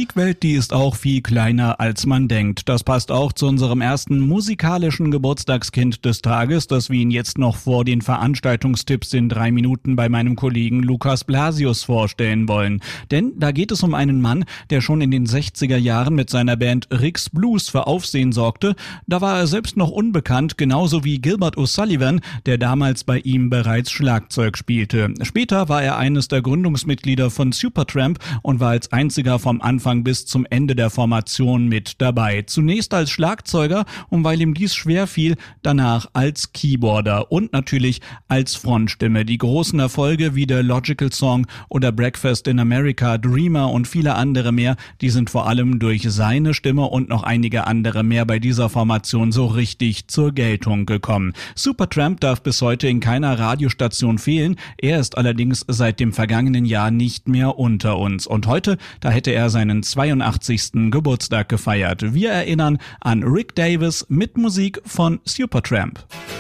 Musikwelt, die ist auch viel kleiner, als man denkt. Das passt auch zu unserem ersten musikalischen Geburtstagskind des Tages, das wir Ihnen jetzt noch vor den Veranstaltungstipps in 3 Minuten bei meinem Kollegen Lukas Blasius vorstellen wollen. Denn da geht es um einen Mann, der schon in den 60er Jahren mit seiner Band Rick's Blues für Aufsehen sorgte. Da war er selbst noch unbekannt, genauso wie Gilbert O'Sullivan, der damals bei ihm bereits Schlagzeug spielte. Später war er eines der Gründungsmitglieder von Supertramp und war als einziger vom Anfang bis zum Ende der Formation mit dabei. Zunächst als Schlagzeuger und weil ihm dies schwer fiel, danach als Keyboarder und natürlich als Frontstimme. Die großen Erfolge wie der Logical Song oder Breakfast in America, Dreamer und viele andere mehr, die sind vor allem durch seine Stimme und noch einige andere mehr bei dieser Formation so richtig zur Geltung gekommen. Supertramp darf bis heute in keiner Radiostation fehlen. Er ist allerdings seit dem vergangenen Jahr nicht mehr unter uns. Und heute, da hätte er seinen 82. Geburtstag gefeiert. Wir erinnern an Rick Davies mit Musik von Supertramp.